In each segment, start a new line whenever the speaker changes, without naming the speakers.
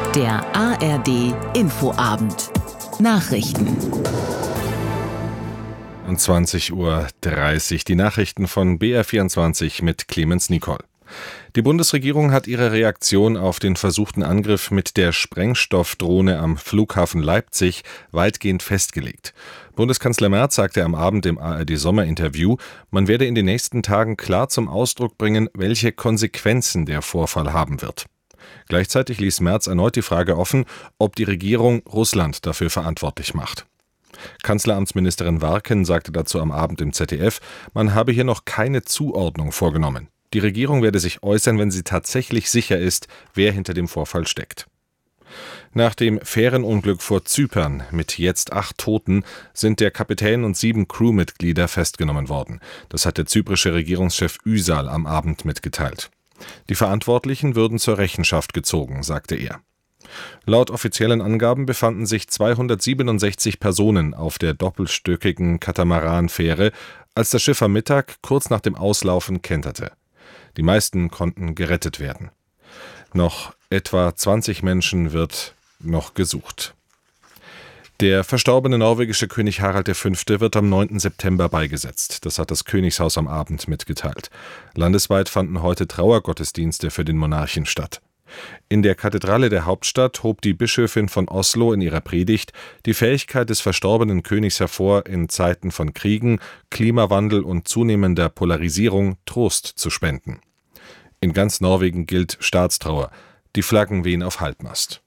Der ARD Infoabend. Nachrichten.
Um 20:30 Uhr die Nachrichten von BR24 mit Clemens Nicol. Die Bundesregierung hat ihre Reaktion auf den versuchten Angriff mit der Sprengstoffdrohne am Flughafen Leipzig weitgehend festgelegt. Bundeskanzler Merz sagte am Abend im ARD-Sommerinterview, man werde in den nächsten Tagen klar zum Ausdruck bringen, welche Konsequenzen der Vorfall haben wird. Gleichzeitig ließ Merz erneut die Frage offen, ob die Regierung Russland dafür verantwortlich macht. Kanzleramtsministerin Warken sagte dazu am Abend im ZDF, man habe hier noch keine Zuordnung vorgenommen. Die Regierung werde sich äußern, wenn sie tatsächlich sicher ist, wer hinter dem Vorfall steckt. Nach dem Fährenunglück vor Zypern mit jetzt 8 Toten sind der Kapitän und 7 Crewmitglieder festgenommen worden. Das hat der zyprische Regierungschef Üsal am Abend mitgeteilt. Die Verantwortlichen würden zur Rechenschaft gezogen, sagte er. Laut offiziellen Angaben befanden sich 267 Personen auf der doppelstöckigen Katamaran-Fähre, als das Schiff am Mittag kurz nach dem Auslaufen kenterte. Die meisten konnten gerettet werden. Noch etwa 20 Menschen wird noch gesucht. Der verstorbene norwegische König Harald V. wird am 9. September beigesetzt. Das hat das Königshaus am Abend mitgeteilt. Landesweit fanden heute Trauergottesdienste für den Monarchen statt. In der Kathedrale der Hauptstadt hob die Bischöfin von Oslo in ihrer Predigt die Fähigkeit des verstorbenen Königs hervor, in Zeiten von Kriegen, Klimawandel und zunehmender Polarisierung Trost zu spenden. In ganz Norwegen gilt Staatstrauer. Die Flaggen wehen auf Halbmast.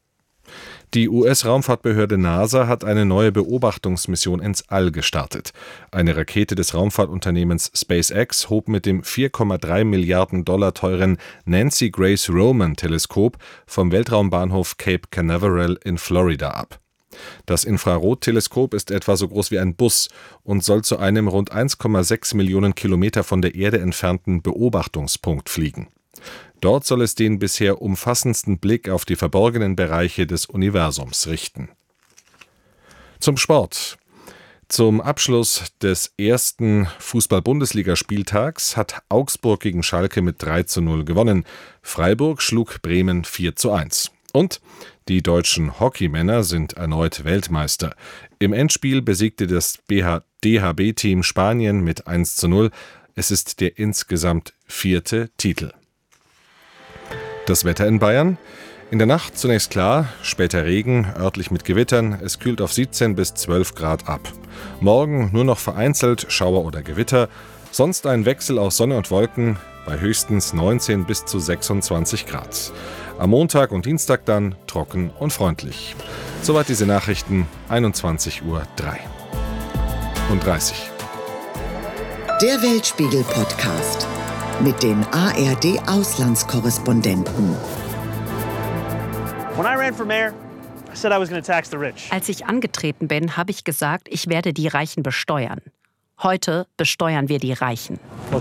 Die US-Raumfahrtbehörde NASA hat eine neue Beobachtungsmission ins All gestartet. Eine Rakete des Raumfahrtunternehmens SpaceX hob mit dem 4,3 Milliarden Dollar teuren Nancy Grace Roman-Teleskop vom Weltraumbahnhof Cape Canaveral in Florida ab. Das Infrarotteleskop ist etwa so groß wie ein Bus und soll zu einem rund 1,6 Millionen Kilometer von der Erde entfernten Beobachtungspunkt fliegen. Dort soll es den bisher umfassendsten Blick auf die verborgenen Bereiche des Universums richten. Zum Sport. Zum Abschluss des ersten Fußball-Bundesligaspieltags hat Augsburg gegen Schalke mit 3:0 gewonnen. Freiburg schlug Bremen 4:1. Und die deutschen Hockeymänner sind erneut Weltmeister. Im Endspiel besiegte das DHB-Team Spanien mit 1:0. Es ist der insgesamt 4. Titel. Das Wetter in Bayern? In der Nacht zunächst klar, später Regen, örtlich mit Gewittern. Es kühlt auf 17 bis 12 Grad ab. Morgen nur noch vereinzelt Schauer oder Gewitter. Sonst ein Wechsel aus Sonne und Wolken bei höchstens 19 bis zu 26 Grad. Am Montag und Dienstag dann trocken und freundlich. Soweit diese Nachrichten, 21:30 Uhr.
Der Weltspiegel-Podcast mit den ARD-Auslandskorrespondenten.
Als ich angetreten bin, habe ich gesagt, ich werde die Reichen besteuern. Heute besteuern wir die Reichen.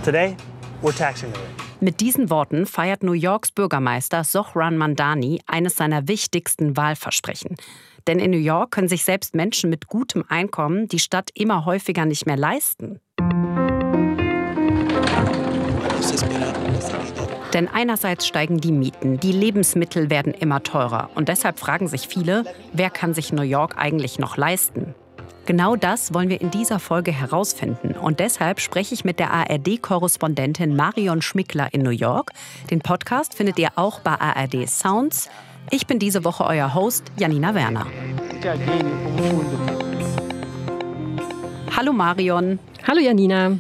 Mit diesen Worten feiert New Yorks Bürgermeister Zohran Mamdani eines seiner wichtigsten Wahlversprechen. Denn in New York können sich selbst Menschen mit gutem Einkommen die Stadt immer häufiger nicht mehr leisten. Denn einerseits steigen die Mieten, die Lebensmittel werden immer teurer. Und deshalb fragen sich viele, wer kann sich New York eigentlich noch leisten? Genau das wollen wir in dieser Folge herausfinden. Und deshalb spreche ich mit der ARD-Korrespondentin Marion Schmickler in New York. Den Podcast findet ihr auch bei ARD Sounds. Ich bin diese Woche euer Host, Janina Werner. Hallo Marion.
Hallo Janina.